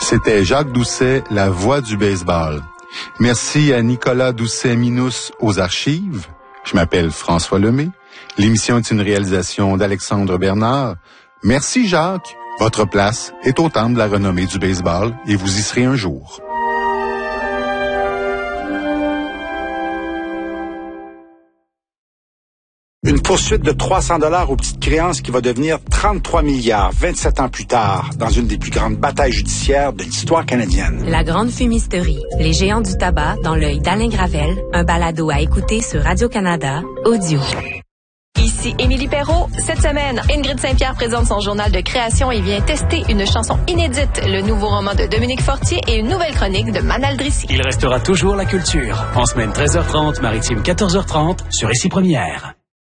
C'était Jacques Doucet, la voix du baseball. Merci à Nicolas Doucet-Minous aux archives. Je m'appelle François Lemay. L'émission est une réalisation d'Alexandre Bernard. Merci Jacques. Votre place est au temple de la renommée du baseball et vous y serez un jour. Une poursuite de 300 $ aux petites créances qui va devenir 33 milliards 27 ans plus tard dans une des plus grandes batailles judiciaires de l'histoire canadienne. La grande fumisterie, les géants du tabac dans l'œil d'Alain Gravel, un balado à écouter sur Radio-Canada, audio. Ici Émilie Perrault. Cette semaine, Ingrid Saint-Pierre présente son journal de création et vient tester une chanson inédite, le nouveau roman de Dominique Fortier et une nouvelle chronique de Manal Drissi. Il restera toujours la culture. En semaine 13h30, maritime 14h30, sur Ici Première.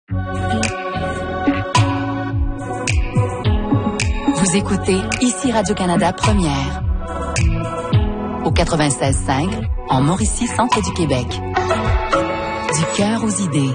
Vous écoutez Ici Radio-Canada Première. Au 96.5, en Mauricie, centre du Québec. Du cœur aux idées.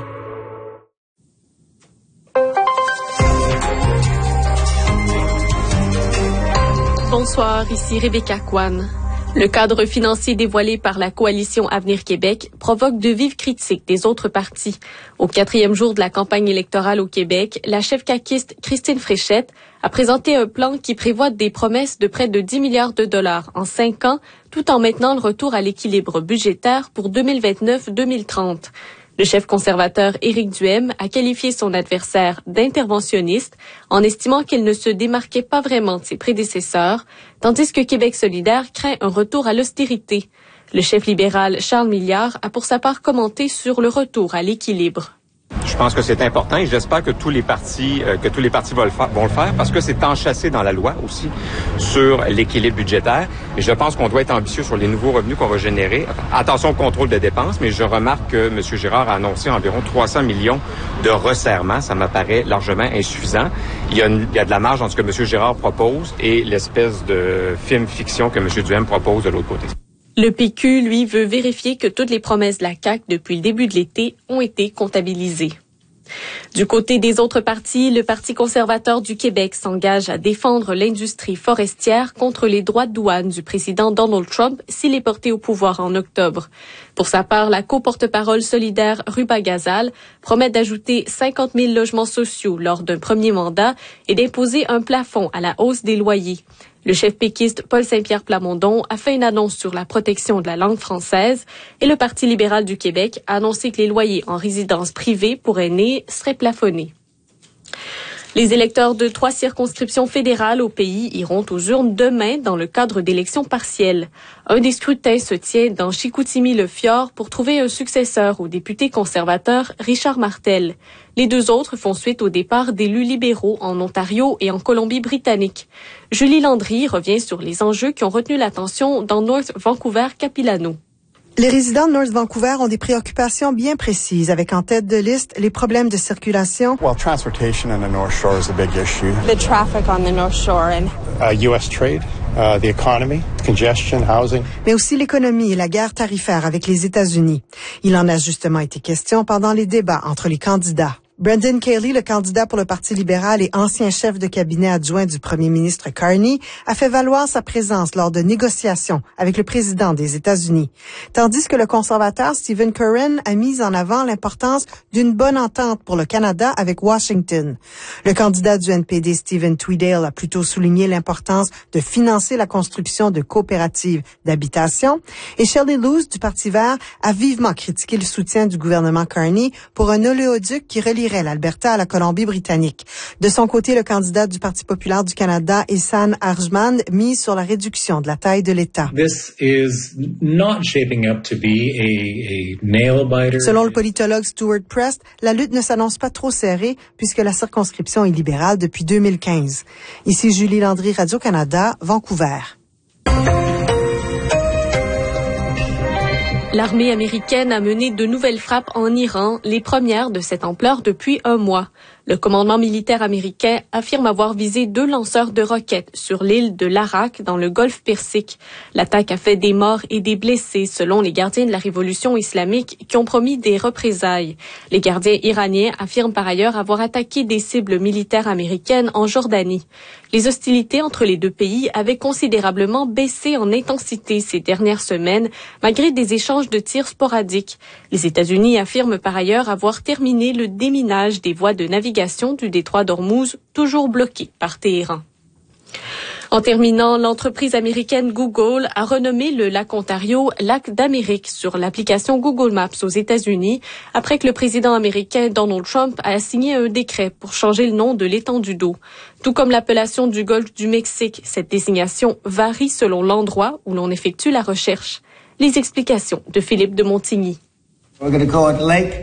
Bonsoir, ici Rebecca Kwan. Le cadre financier dévoilé par la coalition Avenir Québec provoque de vives critiques des autres partis. Au 4e jour de la campagne électorale au Québec, la chef caquiste Christine Fréchette a présenté un plan qui prévoit des promesses de près de 10 milliards de dollars en 5 ans, tout en maintenant le retour à l'équilibre budgétaire pour 2029-2030. Le chef conservateur Éric Duhaime a qualifié son adversaire d'interventionniste en estimant qu'il ne se démarquait pas vraiment de ses prédécesseurs, tandis que Québec solidaire craint un retour à l'austérité. Le chef libéral Charles Milliard a pour sa part commenté sur le retour à l'équilibre. Je pense que c'est important et j'espère que tous les partis vont le faire parce que c'est enchâssé dans la loi aussi sur l'équilibre budgétaire. Et je pense qu'on doit être ambitieux sur les nouveaux revenus qu'on va générer. Attention au contrôle de dépenses, mais je remarque que M. Girard a annoncé environ 300 millions de resserrements. Ça m'apparaît largement insuffisant. Il y a de la marge entre ce que M. Girard propose et l'espèce de film-fiction que M. Duhaime propose de l'autre côté. Le PQ, lui, veut vérifier que toutes les promesses de la CAQ depuis le début de l'été ont été comptabilisées. Du côté des autres partis, le Parti conservateur du Québec s'engage à défendre l'industrie forestière contre les droits de douane du président Donald Trump s'il est porté au pouvoir en octobre. Pour sa part, la co-porte-parole solidaire Ruba Gazal promet d'ajouter 50 000 logements sociaux lors d'un premier mandat et d'imposer un plafond à la hausse des loyers. Le chef péquiste Paul Saint-Pierre Plamondon a fait une annonce sur la protection de la langue française et le Parti libéral du Québec a annoncé que les loyers en résidence privée pour aînés seraient plafonnés. Les électeurs de 3 circonscriptions fédérales au pays iront aux urnes demain dans le cadre d'élections partielles. Un des scrutins se tient dans Chicoutimi-le-Fjord pour trouver un successeur au député conservateur Richard Martel. Les 2 autres font suite au départ d'élus libéraux en Ontario et en Colombie-Britannique. Julie Landry revient sur les enjeux qui ont retenu l'attention dans North Vancouver-Capilano. Les résidents de North Vancouver ont des préoccupations bien précises, avec en tête de liste les problèmes de circulation. Well, transportation on the North Shore is a big issue. The traffic on the North Shore and U.S. trade, the economy, congestion, housing. Mais aussi l'économie et la guerre tarifaire avec les États-Unis. Il en a justement été question pendant les débats entre les candidats. Brendan Kelly, le candidat pour le Parti libéral et ancien chef de cabinet adjoint du premier ministre Carney, a fait valoir sa présence lors de négociations avec le président des États-Unis. Tandis que le conservateur Stephen Curran a mis en avant l'importance d'une bonne entente pour le Canada avec Washington. Le candidat du NPD Stephen Tweedale a plutôt souligné l'importance de financer la construction de coopératives d'habitation. Et Shelley Loos du Parti vert a vivement critiqué le soutien du gouvernement Carney pour un oléoduc qui relierait l'Alberta à la Colombie-Britannique. De son côté, le candidat du Parti populaire du Canada, Ehsan Arjman, mise sur la réduction de la taille de l'État. Selon le politologue Stuart Prest, la lutte ne s'annonce pas trop serrée puisque la circonscription est libérale depuis 2015. Ici Julie Landry, Radio-Canada, Vancouver. L'armée américaine a mené de nouvelles frappes en Iran, les premières de cette ampleur depuis un mois. Le commandement militaire américain affirme avoir visé 2 lanceurs de roquettes sur l'île de Larak dans le golfe Persique. L'attaque a fait des morts et des blessés selon les gardiens de la révolution islamique qui ont promis des représailles. Les gardiens iraniens affirment par ailleurs avoir attaqué des cibles militaires américaines en Jordanie. Les hostilités entre les deux pays avaient considérablement baissé en intensité ces dernières semaines malgré des échanges de tirs sporadiques. Les États-Unis affirment par ailleurs avoir terminé le déminage des voies de navigation du détroit d'Ormuz, toujours bloqué par Téhéran. En terminant, l'entreprise américaine Google a renommé le lac Ontario lac d'Amérique sur l'application Google Maps aux États-Unis après que le président américain Donald Trump a signé un décret pour changer le nom de l'étendue d'eau. Tout comme l'appellation du golfe du Mexique, cette désignation varie selon l'endroit où l'on effectue la recherche. Les explications de Philippe de Montigny.